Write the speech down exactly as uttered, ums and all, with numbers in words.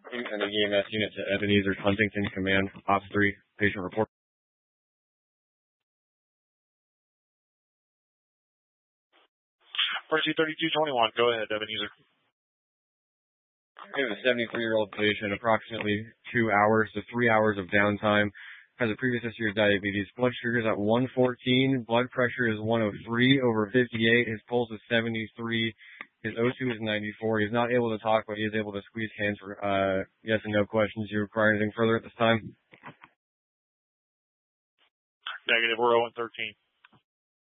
And the E M S unit to Ebenezer, Huntington, Command, Ops three, patient report. Mercy thirty-two twenty-one, go ahead, Ebenezer. We have a seventy-three-year-old patient, approximately two hours to three hours of downtime, has a previous history of diabetes. Blood sugar is at one fourteen, blood pressure is one oh three over fifty-eight, his pulse is seventy-three, his O two is ninety-four. He's not able to talk, but he is able to squeeze hands for uh, yes and no questions. Do you require anything further at this time? Negative, we're oh and thirteen.